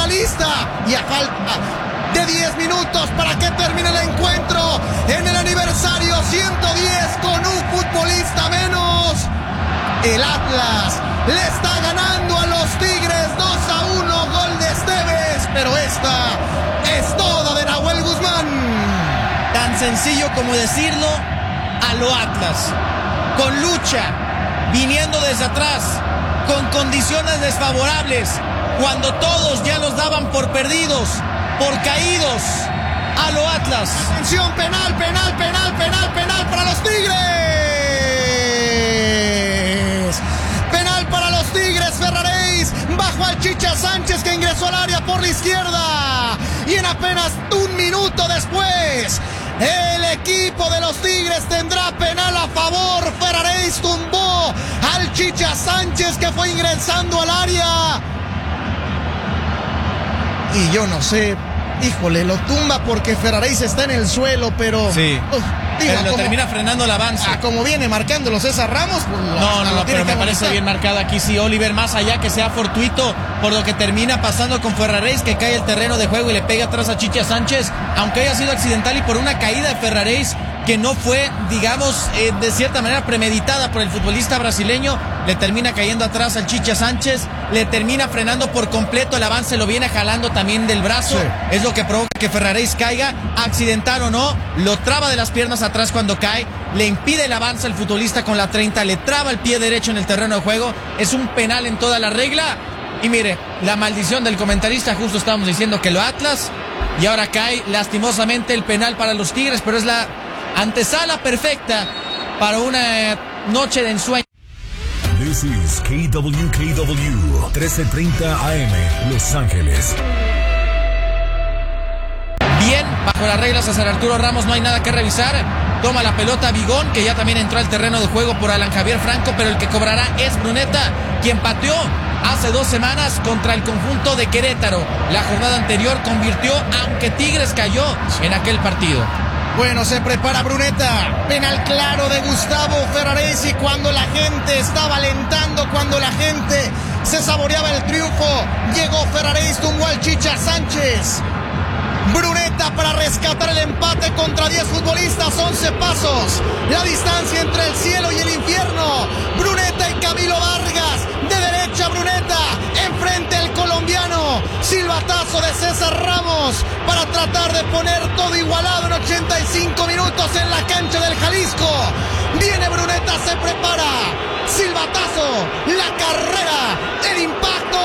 futbolista. Y a falta de 10 minutos para que termine el encuentro, en el aniversario 110 con un futbolista menos, el Atlas le está ganando a los Tigres 2-1, gol de Esteves, pero esta es toda de Nahuel Guzmán. Tan sencillo como decirlo, a lo Atlas, con lucha, viniendo desde atrás, con condiciones desfavorables, cuando todos ya los daban por perdidos, por caídos, a lo Atlas. Atención, penal para los Tigres. Penal para los Tigres, Ferraréis bajo al Chicha Sánchez, que ingresó al área por la izquierda. Y en apenas un minuto después, el equipo de los Tigres tendrá penal a favor. Ferraréis tumbó al Chicha Sánchez, que fue ingresando al área. Y yo no sé, híjole, lo tumba porque Ferraréis está en el suelo, pero... Sí, pero lo termina frenando el avance. Como viene marcándolo César Ramos, pues no, pero me parece bien marcado aquí, sí, Oliver, más allá que sea fortuito por lo que termina pasando con Ferraréis, que cae el terreno de juego y le pega atrás a Chicha Sánchez, aunque haya sido accidental y por una caída de Ferraréis que no fue, digamos, de cierta manera premeditada por el futbolista brasileño, le termina cayendo atrás al Chicha Sánchez, le termina frenando por completo el avance, lo viene jalando también del brazo, sí. Es lo que provoca que Ferraréis caiga, accidental o no, lo traba de las piernas atrás cuando cae, le impide el avance al futbolista con la 30, le traba el pie derecho en el terreno de juego, es un penal en toda la regla, y mire, la maldición del comentarista, justo estábamos diciendo que lo Atlas, y ahora cae lastimosamente el penal para los Tigres, pero es la antesala perfecta para una noche de ensueño. This is KWKW 1330 AM Los Ángeles. Bien, bajo las reglas a César Arturo Ramos no hay nada que revisar. Toma la pelota Vigón, que ya también entró al terreno de juego por Alan Javier Franco, pero el que cobrará es Bruneta, quien pateó hace 2 semanas contra el conjunto de Querétaro. La jornada anterior convirtió, aunque Tigres cayó en aquel partido. Bueno, se prepara Bruneta, penal claro de Gustavo Ferraréis, y cuando la gente estaba alentando, cuando la gente se saboreaba el triunfo, llegó Ferraréis, tumbó al Chicha Sánchez. Bruneta para rescatar el empate contra 10 futbolistas, 11 pasos, la distancia entre el cielo y el infierno. Bruneta y Camilo Vargas, de derecha Bruneta, enfrente el colombiano, silbatazo de César Ramos para tratar de poner todo igualado en 85 minutos en la cancha del Jalisco. Viene Bruneta, se prepara, silbatazo, la carrera, el impacto.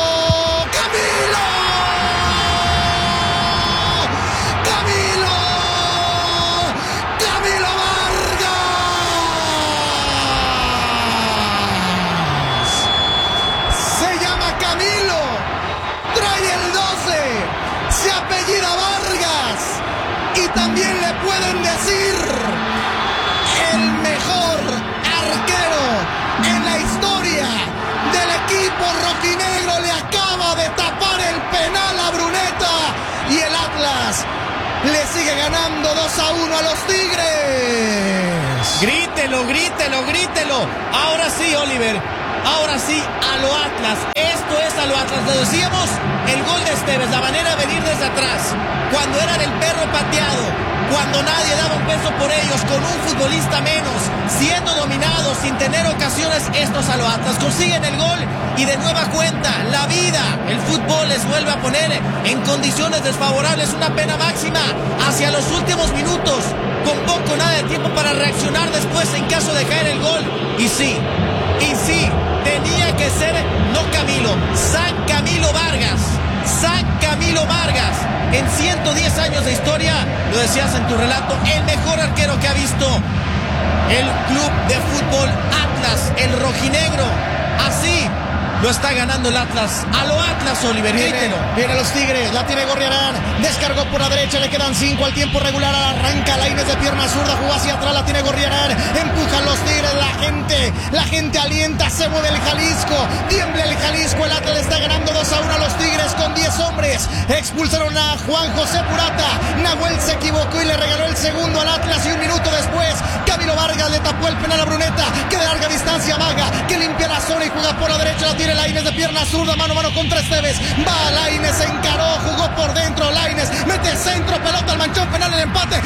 También le pueden decir el mejor arquero en la historia del equipo rojinegro. Le acaba de tapar el penal a Bruneta y el Atlas le sigue ganando 2-1 a los Tigres. Grítelo, grítelo, grítelo. Ahora sí, Oliver. Ahora sí, a lo Atlas. Esto es a lo Atlas. Lo decíamos, el gol de Esteves, la manera de venir desde atrás, cuando eran el perro pateado, cuando nadie daba un peso por ellos, con un futbolista menos, siendo dominados, sin tener ocasiones, estos a lo Atlas consiguen el gol y de nueva cuenta, la vida, el fútbol les vuelve a poner en condiciones desfavorables, una pena máxima hacia los últimos minutos, con poco nada de tiempo para reaccionar después en caso de caer el gol. Y sí, tenía que ser no Camilo, San Camilo Vargas. San Camilo Vargas, en 110 años de historia, lo decías en tu relato, el mejor arquero que ha visto el club de fútbol Atlas, el rojinegro. Así lo está ganando el Atlas. A lo Atlas, Oliver, viene los Tigres, la tiene Gorriarán, descargó por la derecha, le quedan 5 al tiempo regular, arranca Lainez de pierna zurda, jugó hacia atrás, la tiene Gorriarán, empujan los Tigres, la gente alienta, se mueve el Jalisco, tiembla el Jalisco, el Atlas le está ganando 2-1 a los Tigres con 10 hombres, expulsaron a Juan José Purata, Nahuel se equivocó y le regaló el segundo al Atlas, y un minuto después, Camilo Vargas le tapó el penal a Bruneta, que de larga distancia amaga, que limpia la zona y juega por la derecha, la tiene Lainez de pierna pierna zurda, mano a mano contra Esteves. Va Lainez, se encaró, jugó por dentro. Lainez mete el centro, pelota al manchón penal, el empate.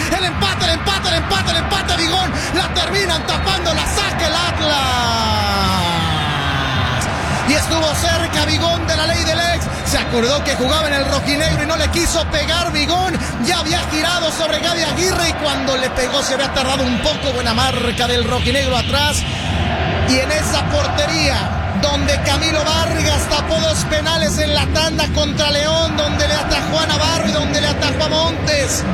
Vigón, la terminan tapando, la saca el Atlas. Y estuvo cerca Vigón de la ley del ex. Se acordó que jugaba en el rojinegro y no le quiso pegar Vigón. Ya había girado sobre Gaby Aguirre y cuando le pegó se había tardado un poco. Buena marca del rojinegro atrás. Y en esa portería donde Camilo Vargas tapó 2 penales en la tanda contra León, donde le atajó a Navarro y donde le atajó a Montes,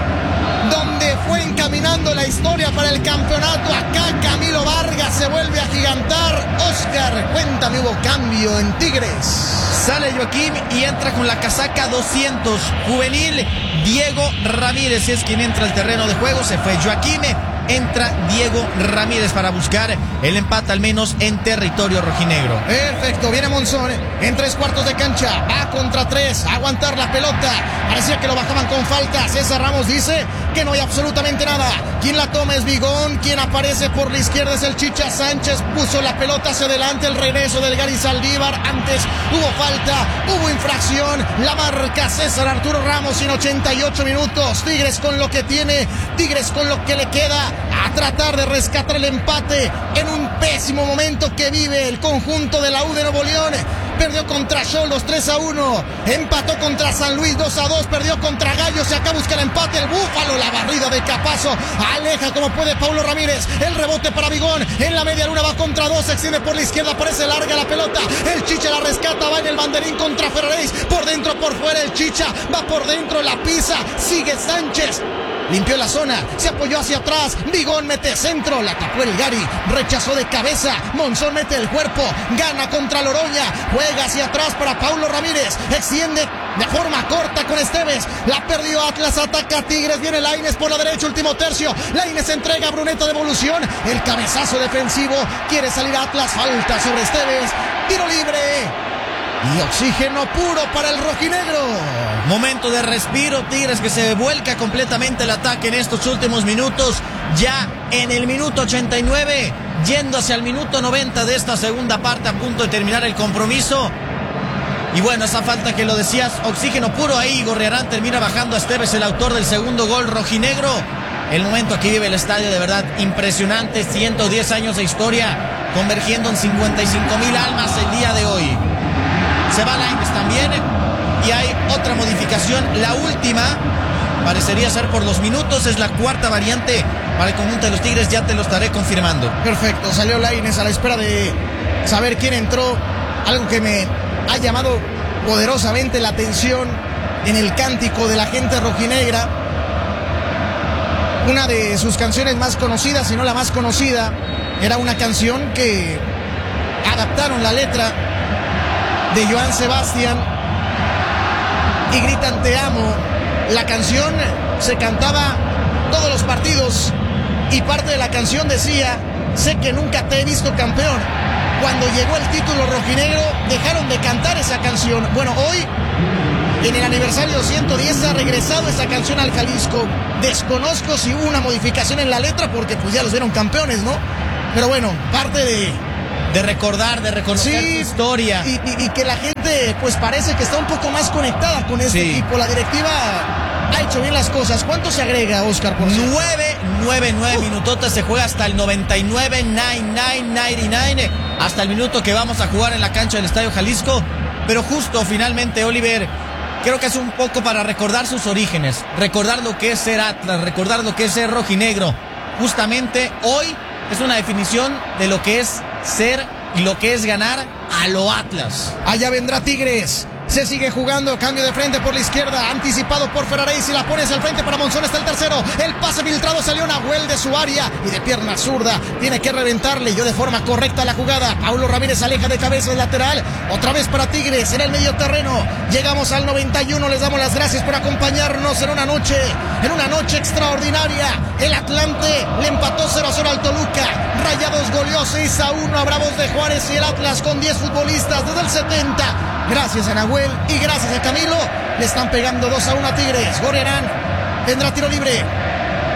donde fue encaminando la historia para el campeonato. Acá Camilo Vargas se vuelve a gigantar. Oscar, cuéntame, hubo cambio en Tigres. Sale Joaquín y entra con la casaca 200, juvenil Diego Ramírez es quien entra al terreno de juego. Se fue Joaquín, entra Diego Ramírez para buscar el empate al menos en territorio rojinegro. Perfecto, viene Monzón en 3/4 de cancha, va contra 3, aguantar la pelota. Parecía que lo bajaban con falta. César Ramos dice que no hay absolutamente nada. Quien la toma es Vigón, quien aparece por la izquierda es el Chicha Sánchez. Puso la pelota hacia adelante, el regreso del Gary Saldívar. Antes hubo falta, hubo infracción. La marca César Arturo Ramos en 88 minutos. Tigres con lo que tiene, Tigres con lo que le queda, a tratar de rescatar el empate en un pésimo momento que vive el conjunto de la U de Nuevo León. Perdió contra Xolos 3-1, empató contra San Luis 2-2, perdió contra Gallos y acá busca el empate el Búfalo. La barrida de Capazo, aleja como puede Paulo Ramírez, el rebote para Vigón, en la media luna va contra 2, se extiende por la izquierda, parece larga la pelota, el Chicha la rescata, va en el banderín contra Ferraréis, por dentro, por fuera el Chicha, va por dentro, la pisa, sigue Sánchez. Limpió la zona, se apoyó hacia atrás, Vigón mete centro, la tapó el Gary, rechazó de cabeza, Monzón mete el cuerpo, gana contra Loroña, juega hacia atrás para Paulo Ramírez, extiende de forma corta con Esteves, la perdió Atlas, ataca a Tigres, viene Lainez por la derecha, último tercio, Lainez entrega a Bruneta de evolución, el cabezazo defensivo, quiere salir Atlas, falta sobre Esteves, tiro libre. Y oxígeno puro para el rojinegro. Momento de respiro, Tigres que se vuelca completamente el ataque en estos últimos minutos. Ya en el minuto 89, yendo hacia el minuto 90 de esta segunda parte, a punto de terminar el compromiso. Y bueno, esa falta que lo decías, oxígeno puro ahí. Gorriarán termina bajando a Esteves, el autor del segundo gol rojinegro. El momento que vive el estadio de verdad impresionante. 110 años de historia convergiendo en 55,000 almas el día de hoy. Se va Lainez también y hay otra modificación, la última parecería ser por los minutos, es la cuarta variante para el conjunto de los Tigres, ya te lo estaré confirmando. Perfecto, salió Lainez a la espera de saber quién entró, algo que me ha llamado poderosamente la atención en el cántico de la gente rojinegra. Una de sus canciones más conocidas, si no la más conocida, era una canción que adaptaron la letra de Joan Sebastián y gritan te amo. La canción se cantaba todos los partidos y parte de la canción decía sé que nunca te he visto campeón. Cuando llegó el título rojinegro dejaron de cantar esa canción. Bueno, hoy en el aniversario 110 ha regresado esa canción al Jalisco. Desconozco si hubo una modificación en la letra porque pues ya los vieron campeones, ¿no? Pero bueno, parte de recordar sí, su historia. Y que la gente pues parece que está un poco más conectada con este equipo. La directiva ha hecho bien las cosas. ¿Cuánto se agrega, Oscar? 9 minutotes, se juega hasta el 99, 99, hasta el minuto que vamos a jugar en la cancha del Estadio Jalisco. Pero justo finalmente, Oliver, creo que es un poco para recordar sus orígenes, recordar lo que es ser Atlas, recordar lo que es ser rojinegro. Justamente hoy es una definición de lo que es ser y lo que es ganar a lo Atlas. Allá vendrá Tigres. Se sigue jugando, cambio de frente por la izquierda, anticipado por Ferraréis y la pones al frente para Monzón, está el tercero, el pase filtrado, salió Nahuel de su área y de pierna zurda, tiene que reventarle, yo de forma correcta la jugada, Paulo Ramírez aleja de cabeza el lateral, otra vez para Tigres en el medio terreno, llegamos al 91, les damos las gracias por acompañarnos en una noche extraordinaria, el Atlante le empató 0-0 al Toluca, Rayados goleó 6-1 a Bravos de Juárez y el Atlas con 10 futbolistas desde el 70, gracias a Nahuel y gracias a Camilo, le están pegando 2-1 a Tigres. Gorriarán tendrá tiro libre.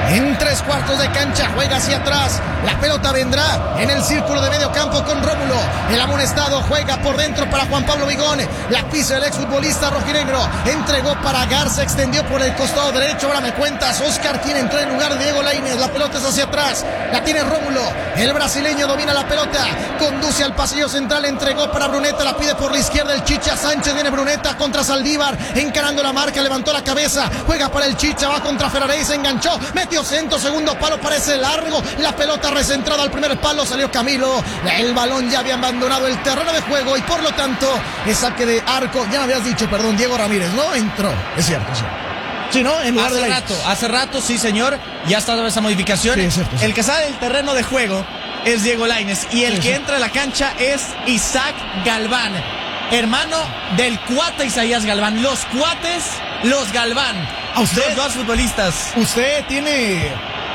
En 3/4 de cancha, juega hacia atrás. La pelota vendrá en el círculo de medio campo con Rómulo. El amonestado juega por dentro para Juan Pablo Vigón. La pisa el exfutbolista rojinegro. Entregó para Garza, extendió por el costado derecho. Ahora me cuentas, Oscar quien entró en lugar de Diego Lainez. La pelota es hacia atrás. La tiene Rómulo. El brasileño domina la pelota. Conduce al pasillo central. Entregó para Bruneta. La pide por la izquierda el Chicha Sánchez. Viene Bruneta contra Saldívar. Encarando la marca. Levantó la cabeza. Juega para el Chicha. Va contra Ferraréis. Se enganchó. Metió centro. Segundo palo. Parece largo. La pelota recentrada al primer palo. Salió Camilo. El balón ya había abandonado el terreno de juego. Y por lo tanto, es saque de arco. Ya me habías dicho, perdón, Diego Ramírez. No entró. Es cierto, sí. Sí, ¿no? En lugar de hace rato, sí, señor. Ya está dando esa modificación. Sí, es cierto, sí. El que sale del terreno de juego es Diego Lainez. Y el que entra a la cancha es Isaac Galván, hermano del cuate Isaías Galván. Los cuates, los Galván. ¿A usted? Los dos futbolistas. Usted tiene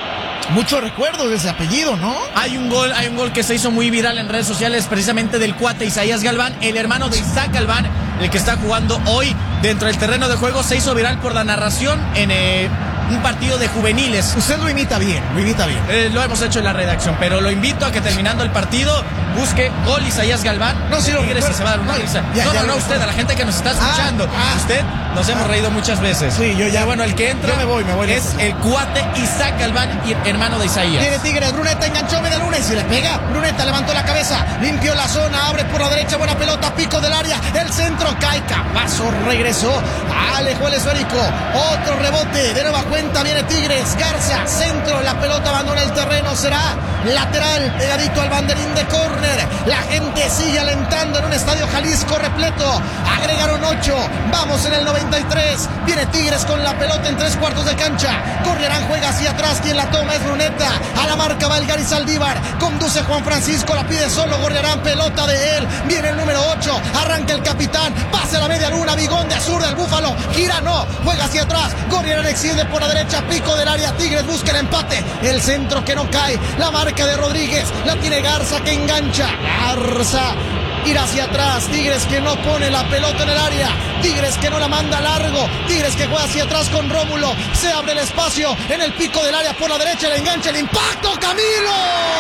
mucho recuerdo de ese apellido, ¿no? Hay un gol que se hizo muy viral en redes sociales, precisamente del cuate Isaías Galván, el hermano de Isaac Galván, el que está jugando hoy dentro del terreno de juego. Se hizo viral por la narración en un partido de juveniles. Usted lo imita bien, lo hemos hecho en la redacción, pero lo invito a que terminando el partido busque gol Isaías Galván. No, si lo regrese, se va a dar una risa. No, usted, a la gente que nos está escuchando. Usted, nos hemos reído muchas veces. Sí, yo ya. Pero bueno, el que entra, yo me voy. Es el cuate Isaac Galván, hermano de Isaías. Tiene Tigres, Bruneta enganchó media luna y se le pega. Bruneta levantó la cabeza, limpió la zona, abre por la derecha, buena pelota, pico del área, el centro cae, Campazo regresó, alejó el esférico, otro rebote, de nueva cuenta viene Tigres, Garza, centro, la pelota abandona el terreno, será lateral, pegadito al banderín de córner. La gente sigue alentando en un estadio Jalisco repleto. Agregaron 8, vamos en el 93. Viene Tigres con la pelota en 3/4 de cancha. Gorriarán juega hacia atrás, quien la toma es Bruneta. A la marca va el Gary Saldívar. Conduce Juan Francisco, la pide solo Gorriarán, pelota de él. Viene el número 8, arranca el capitán, pase a la media luna, Vigón de zurda, el Búfalo gira, no, juega hacia atrás. Gorriarán extiende por la derecha, pico del área, Tigres busca el empate. El centro que no cae, la marca de Rodríguez, la tiene Garza que engancha. Garza irá hacia atrás, Tigres que no pone la pelota en el área, Tigres que no la manda largo, Tigres que juega hacia atrás con Rómulo, se abre el espacio en el pico del área por la derecha, el enganche, el impacto, Camilo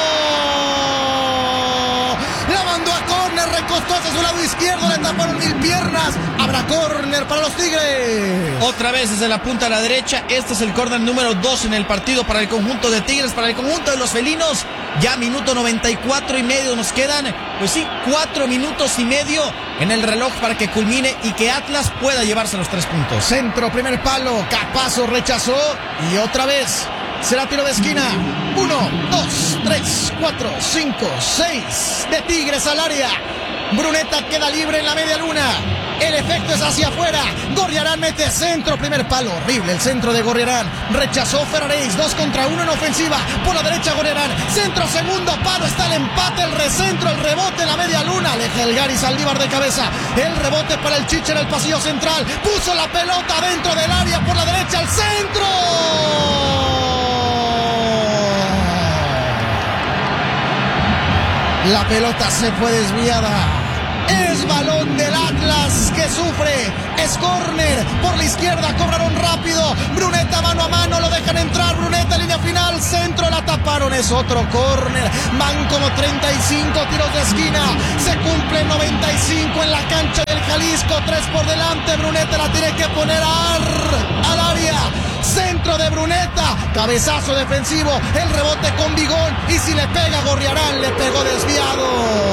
la mandó a córner, recostó hacia su lado izquierdo, le taparon 1000 piernas, habrá córner para los Tigres. Otra vez desde la punta a la derecha, este es el córner número 2 en el partido para el conjunto de Tigres, para el conjunto de los felinos. Ya minuto 94 y medio, nos quedan, 4 minutos y medio en el reloj para que culmine y que Atlas pueda llevarse los 3 puntos. Centro, primer palo, Campazo rechazó y otra vez será tiro de esquina. 1, 2, 3, 4, 5, 6 de Tigres al área. Bruneta queda libre en la media luna. El efecto es hacia afuera. Gorriarán mete centro, primer palo. Horrible el centro de Gorriarán. Rechazó Ferraréis, 2 contra 1 en ofensiva. Por la derecha Gorriarán. Centro, segundo palo. Está el empate, el recentro, el rebote en la media luna. Aleja el Gary Saldívar de cabeza. El rebote para el Chicha en el pasillo central. Puso la pelota dentro del área por la derecha al centro. La pelota se fue desviada. Es balón del Atlas que sufre. Es córner por la izquierda. Cobraron rápido. Bruneta mano a mano. Lo dejan entrar. Bruneta línea final. Centro la taparon. Es otro córner. Van como 35 tiros de esquina. Se cumplen 95 en la cancha del Jalisco. 3 por delante. Bruneta la tiene que poner al área. Centro de Bruneta, cabezazo defensivo, el rebote con Vigón y si le pega Gorriarán, le pegó desviado.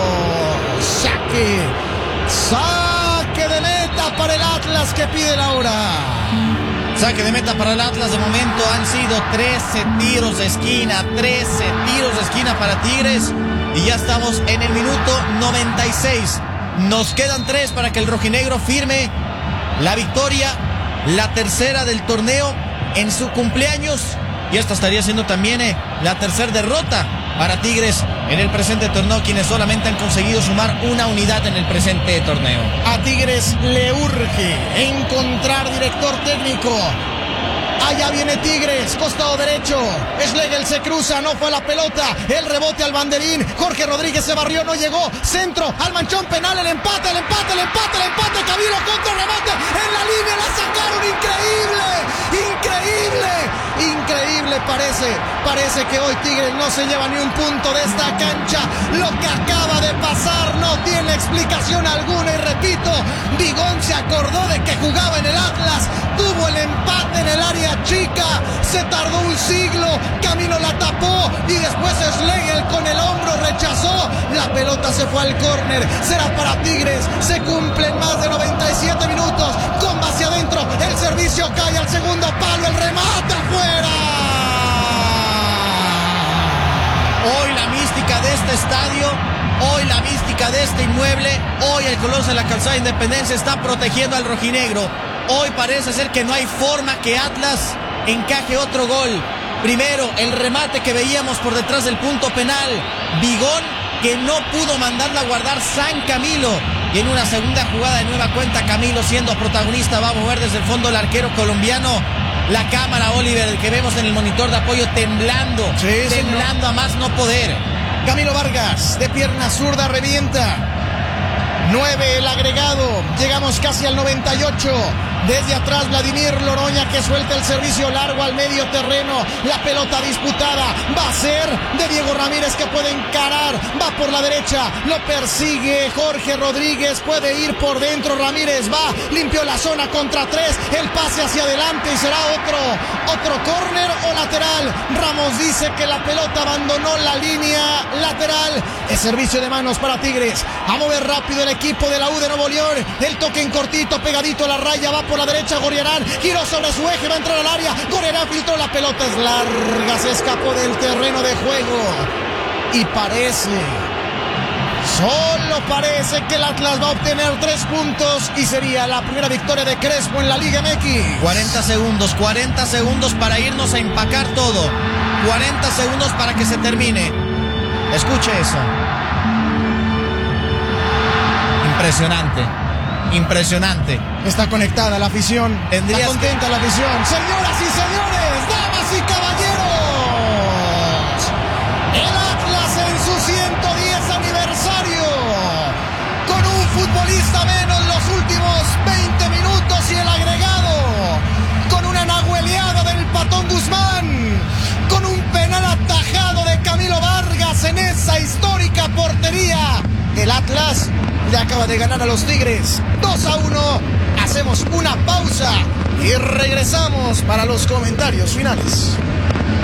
Saque de meta para el Atlas que pide la hora. Saque de meta para el Atlas, de momento han sido 13 tiros de esquina, 13 tiros de esquina para Tigres y ya estamos en el minuto 96. Nos quedan 3 para que el rojinegro firme la victoria, la tercera del torneo en su cumpleaños y esta estaría siendo también la tercera derrota para Tigres en el presente torneo, quienes solamente han conseguido sumar una unidad en el presente torneo. A Tigres le urge encontrar director técnico. Allá viene Tigres, costado derecho. Schlegel se cruza, no fue la pelota. El rebote al banderín. Jorge Rodríguez se barrió, no llegó. Centro al manchón penal, el empate. Camilo contra remate en la línea, la sacaron. Increíble. Parece que hoy Tigres no se lleva ni un punto de esta cancha. Lo que acaba de pasar no tiene explicación alguna. Y repito, Bigón se acordó de que jugaba en el Atlas. Tuvo el empate en el área chica. Se tardó un siglo. Camilo la tapó. Y después Schlegel con el hombro rechazó. La pelota se fue al córner. Será para Tigres. Se cumplen más de 97 minutos. Comba hacia adentro. El servicio cae al segundo palo. El remate afuera. Hoy la mística de este estadio, hoy la mística de este inmueble, hoy el Coloso de la Calzada Independencia está protegiendo al rojinegro. Hoy parece ser que no hay forma que Atlas encaje otro gol. Primero, el remate que veíamos por detrás del punto penal. Bigón, que no pudo mandarla a guardar San Camilo. Y en una segunda jugada de nueva cuenta, Camilo siendo protagonista va a mover desde el fondo el arquero colombiano. La cámara, Oliver, que vemos en el monitor de apoyo temblando, temblando a más no poder. Camilo Vargas, de pierna zurda, revienta. 9 el agregado, llegamos casi al 98. Desde atrás Vladimir Loroña, que suelta el servicio largo al medio terreno. La pelota disputada va a ser de Diego Ramírez, que puede encarar. Va por la derecha, lo persigue Jorge Rodríguez, puede ir por dentro. Ramírez va, limpió la zona contra 3. El pase hacia adelante y será otro córner o lateral. Ramos dice que la pelota abandonó la línea lateral. Es servicio de manos para Tigres. A mover rápido el equipo de la U de Nuevo León. El toque en cortito, pegadito a la raya, va por la derecha Gorriarán, giró sobre su eje, va a entrar al área. Gorriarán filtró, la pelota es larga, se escapó del terreno de juego. Y solo parece que el Atlas va a obtener 3 puntos y sería la primera victoria de Crespo en la Liga MX. 40 segundos para irnos a empacar todo. 40 segundos para que se termine. Escuche eso. Impresionante. Está conectada la afición. Está contenta la afición. Señoras y señores, damas y caballeros, el Atlas en su 110 aniversario, con un futbolista menos los últimos 20 minutos y el agregado, con una nahueleada del Patón Guzmán, con un penal atajado de Camilo Vargas en esa histórica portería. El Atlas le acaba de ganar a los Tigres 2-1. Hacemos una pausa y regresamos para los comentarios finales.